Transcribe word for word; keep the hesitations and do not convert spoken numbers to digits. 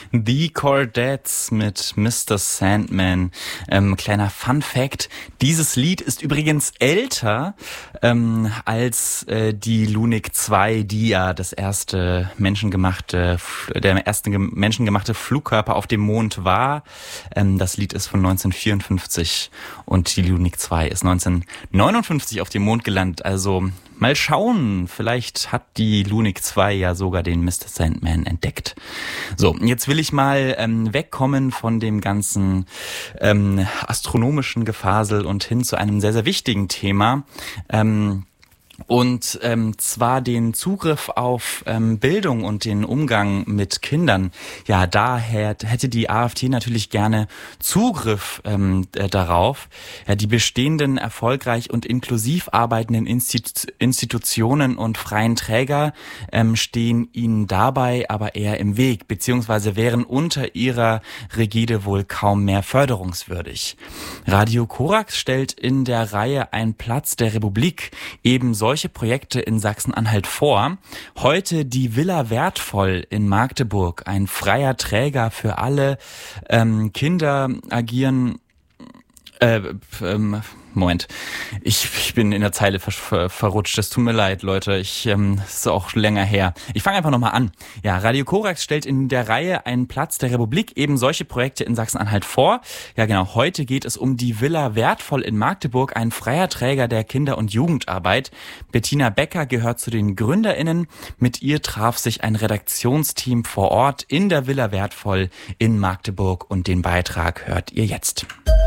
The Chordettes mit Mister Sandman. Ähm, kleiner Fun Fact, dieses Lied ist übrigens älter ähm, als äh, die Lunik zwei, die ja das erste menschengemachte, der erste menschengemachte Flugkörper auf dem Mond war. Ähm, das Lied ist von neunzehnhundertvierundfünfzig und die Lunik zwei ist neunzehnhundertneunundfünfzig auf dem Mond gelandet. Also mal schauen, vielleicht hat die Lunik zwei ja sogar den Mister Sandman entdeckt. So, jetzt will ich mal ähm, wegkommen von dem ganzen ähm, astronomischen Gefasel und hin zu einem sehr, sehr wichtigen Thema. Ähm, Und ähm, zwar den Zugriff auf ähm, Bildung und den Umgang mit Kindern. Ja, daher hätte die AfD natürlich gerne Zugriff ähm, äh, darauf. Ja, die bestehenden erfolgreich und inklusiv arbeitenden Institu- Institutionen und freien Träger ähm, stehen ihnen dabei aber eher im Weg, beziehungsweise wären unter ihrer Rigide wohl kaum mehr förderungswürdig. Radio Korax stellt in der Reihe Ein Platz der Republik eben solche Projekte in Sachsen-Anhalt vor. Heute die Villa Wertvoll in Magdeburg, ein freier Träger für alle ähm, Kinder agieren. Äh, ähm, Moment, ich, ich bin in der Zeile ver, ver, verrutscht. Es tut mir leid, Leute. Ich ähm, ist auch länger her. Ich fange einfach nochmal an. Ja, Radio Korax stellt in der Reihe Einen Platz der Republik eben solche Projekte in Sachsen-Anhalt vor. Ja, genau. Heute geht es um die Villa Wertvoll in Magdeburg, ein freier Träger der Kinder- und Jugendarbeit. Bettina Becker gehört zu den GründerInnen. Mit ihr traf sich ein Redaktionsteam vor Ort in der Villa Wertvoll in Magdeburg und den Beitrag hört ihr jetzt.